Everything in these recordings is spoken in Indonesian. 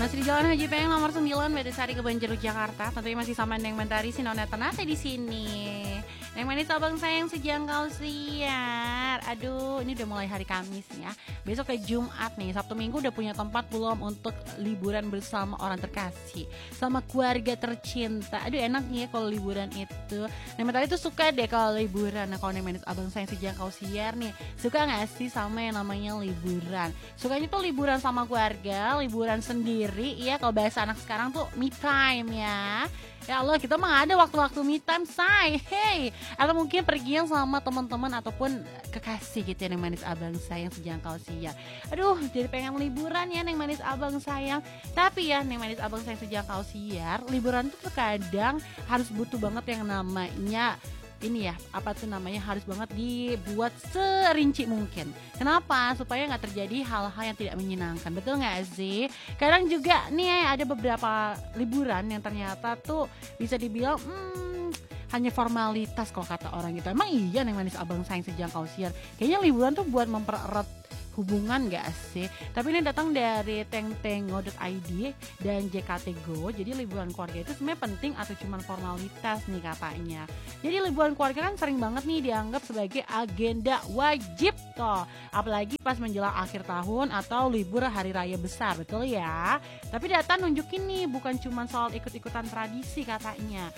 Masih di Jalan Haji Peng nomor 9 Medesari Kebon Jeruk Jakarta. Tentunya masih sama Neng Mentari Sinona Ternate di sini. Neng manis abang sayang sejangkau siar. Aduh, ini udah mulai hari Kamis ya. Besok ke Jumat nih. Sabtu Minggu udah punya tempat belum untuk liburan bersama orang terkasih, sama keluarga tercinta. Aduh, enak nih ya kalau liburan itu. Neng Mentari tuh suka deh kalau liburan. Nah, kalau Neng manis abang sayang sejangkau siar nih, suka nggak sih sama yang namanya liburan? Sukanya tuh liburan sama keluarga, liburan sendiri ya, kalau bahasa anak sekarang tuh me time ya. Ya Allah, kita mah ada waktu-waktu me time, say. Hey, atau mungkin pergi sama teman-teman ataupun kekasih gitu ya, Neng manis abang sayang sejangkau siar. Aduh, jadi pengen liburan ya Neng manis abang sayang. Tapi ya Neng manis abang sayang sejangkau siar, liburan tuh terkadang harus butuh banget yang namanya ini ya, apa tuh namanya, harus banget dibuat serinci mungkin. Kenapa? Supaya nggak terjadi hal-hal yang tidak menyenangkan. Betul nggak sih? Kadang juga nih ada beberapa liburan yang ternyata tuh bisa dibilang hanya formalitas kalau kata orang gitu. Emang iya Neng manis abang sayang sejangkau siar, kayaknya liburan tuh buat mempererat hubungan gak sih? Tapi ini datang dari tengtengo.id dan JKT Go. Jadi liburan keluarga itu sebenarnya penting atau cuma formalitas nih katanya. Jadi liburan keluarga kan sering banget nih dianggap sebagai agenda wajib toh. Apalagi pas menjelang akhir tahun atau libur hari raya besar, betul ya? Tapi data nunjukin nih bukan cuma soal ikut-ikutan tradisi katanya.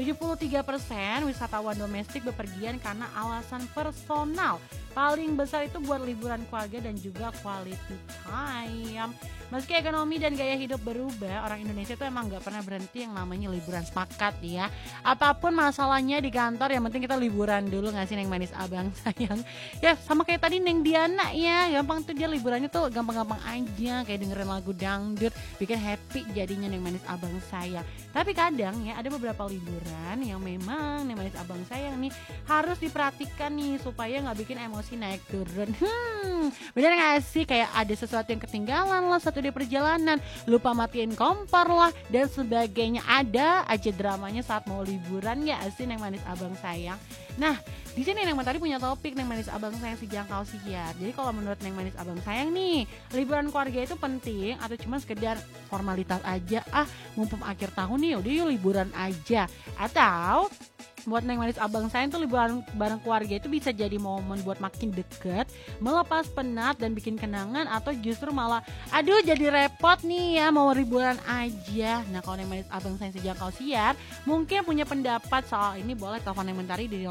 73% wisatawan domestik bepergian karena alasan personal. Paling besar itu buat liburan keluarga dan juga quality time. Meski ekonomi dan gaya hidup berubah, orang Indonesia tuh emang gak pernah berhenti yang namanya liburan, sepakat ya. Apapun masalahnya di kantor, yang penting kita liburan dulu gak sih Neng manis abang sayang. Ya sama kayak tadi Neng Diana ya, gampang tuh dia liburannya tuh gampang-gampang aja, kayak dengerin lagu dangdut, bikin happy jadinya Neng manis abang sayang. Tapi kadang ya ada beberapa liburan yang memang Neng manis abang sayang nih harus diperhatikan nih supaya gak bikin emosi naik turun. Bener gak sih? Kayak ada sesuatu yang ketinggalan lah satu di perjalanan, lupa matiin kompor lah dan sebagainya. Ada aja dramanya saat mau liburan ya sih Neng manis abang sayang. Nah, di sini Neng Mentari punya topik Neng manis abang sayang sejangkau siar. Jadi kalau menurut Neng manis abang sayang nih, liburan keluarga itu penting atau cuma sekedar formalitas aja? Mumpung akhir tahun nih, udah yuk liburan aja. Atau buat Neng manis abang sayang tuh liburan bareng keluarga itu bisa jadi momen buat makin deket, melepas penat dan bikin kenangan, atau justru malah aduh jadi repot nih ya mau liburan aja. Nah, kalau Neng manis abang sayang sejangkau siar mungkin punya pendapat soal ini, boleh telepon Neng Mentari di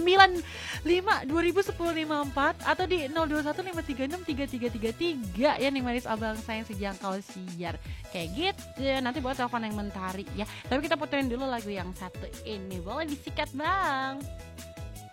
0895 2010 54 atau di 0215363333 ya Neng manis abang sayang sejangkau siar. Kayak gitu, nanti boleh telepon Neng Mentari ya. Tapi kita puterin dulu lagu yang satu ini, boleh disikat bang.